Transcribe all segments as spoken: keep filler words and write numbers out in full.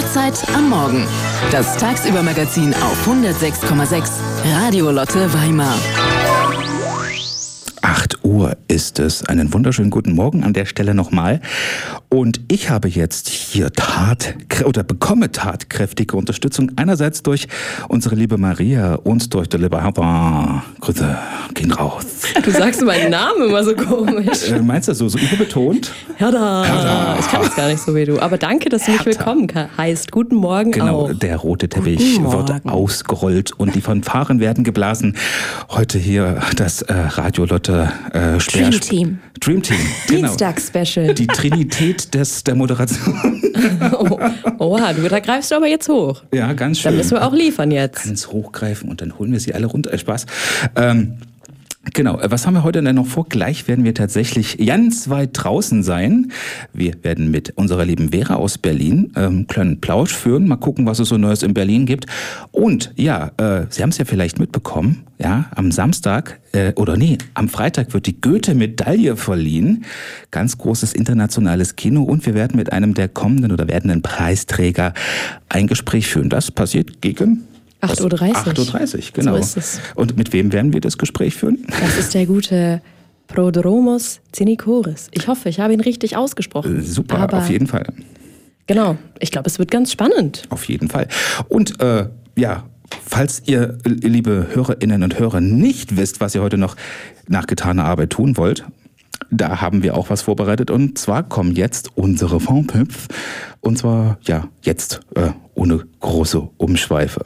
Wachzeit am Morgen. Das Tagsüber-Magazin auf hundertsechs Komma sechs Radio Lotte Weimar. acht Uhr ist es. Einen wunderschönen guten Morgen an der Stelle nochmal. Und ich habe jetzt hier tat oder bekomme tatkräftige Unterstützung. Einerseits durch unsere liebe Maria und durch die liebe Hertha. Grüße gehen raus. Du sagst meinen Namen immer so komisch. Äh, meinst du so, so überbetont? Hertha. Hertha. Ich kann es gar nicht so wie du. Aber danke, dass du mich Hertha. willkommen heißt. Guten Morgen Genau, auch. der rote Teppich wird ausgerollt und die Fanfaren werden geblasen. Heute hier das äh, Radio Lotte äh, Speer- Dream Team. Dream Team, genau. Dienstags-Special. Die Trinität des, der Moderation. Oh, oha, du, da greifst du aber jetzt hoch. Ja, ganz schön. Da müssen wir auch liefern jetzt. Ganz hochgreifen und dann holen wir sie alle runter. Äh, Spaß. Ähm, Genau, was haben wir heute denn noch vor? Gleich werden wir tatsächlich ganz weit draußen sein. Wir werden mit unserer lieben Vera aus Berlin ähm, einen kleinen Plausch führen, mal gucken, was es so Neues in Berlin gibt. Und ja, äh, Sie haben es ja vielleicht mitbekommen, ja, am Samstag äh, oder nee, am Freitag wird die Goethe-Medaille verliehen. Ganz großes internationales Kino und wir werden mit einem der kommenden oder werdenden Preisträger ein Gespräch führen. Das passiert gegen acht Uhr dreißig. acht Uhr dreißig, genau. So ist es. Und mit wem werden wir das Gespräch führen? Das ist der gute Prodromos Zinikoris. Ich hoffe, ich habe ihn richtig ausgesprochen. Äh, super, Aber auf jeden Fall. Genau, ich glaube, es wird ganz spannend. Auf jeden Fall. Und äh, ja, falls ihr, liebe Hörerinnen und Hörer, nicht wisst, was ihr heute noch nach getaner Arbeit tun wollt, da haben wir auch was vorbereitet. Und zwar kommen jetzt unsere Fondtipps. Und zwar, ja, jetzt äh, ohne große Umschweife.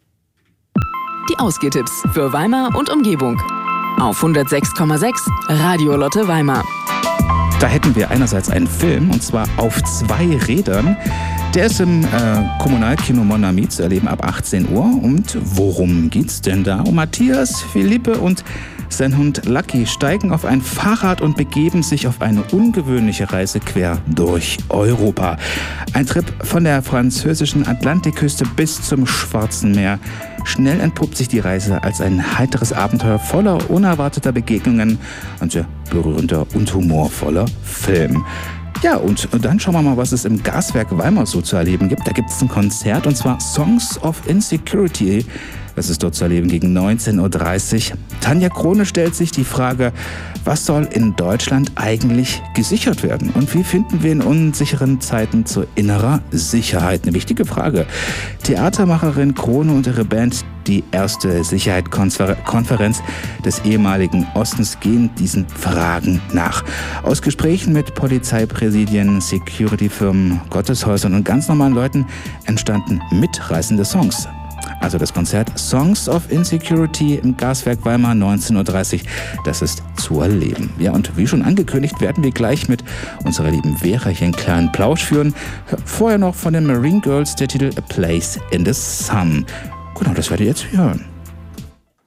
Die Ausgehtipps für Weimar und Umgebung. Auf hundertsechs Komma sechs Radio Lotte Weimar. Da hätten wir einerseits einen Film, und zwar Auf zwei Rädern. Der ist im äh, Kommunalkino Mon Ami zu erleben ab achtzehn Uhr. Und worum geht's denn da? Um Matthias, Philippe und sein Hund Lucky steigen auf ein Fahrrad und begeben sich auf eine ungewöhnliche Reise quer durch Europa. Ein Trip von der französischen Atlantikküste bis zum Schwarzen Meer. Schnell entpuppt sich die Reise als ein heiteres Abenteuer voller unerwarteter Begegnungen, ein sehr berührender und humorvoller Film. Ja, und dann schauen wir mal, was es im Gaswerk Weimar so zu erleben gibt. Da gibt es ein Konzert, und zwar Songs of Insecurity. Das ist dort zu erleben gegen neunzehn Uhr dreißig. Tanja Krone stellt sich die Frage, was soll in Deutschland eigentlich gesichert werden? Und wie finden wir in unsicheren Zeiten zur innerer Sicherheit? Eine wichtige Frage. Theatermacherin Krone und ihre Band, die erste Sicherheitskonferenz des ehemaligen Ostens, gehen diesen Fragen nach. Aus Gesprächen mit Polizeipräsidien, Security-Firmen, Gotteshäusern und ganz normalen Leuten entstanden mitreißende Songs. Also das Konzert Songs of Insecurity im Gaswerk Weimar, neunzehn Uhr dreißig, das ist zu erleben. Ja, und wie schon angekündigt, werden wir gleich mit unserer lieben Vera hier einen kleinen Plausch führen. Vorher noch von den Marine Girls der Titel A Place in the Sun. Genau, das werdet ihr jetzt hören.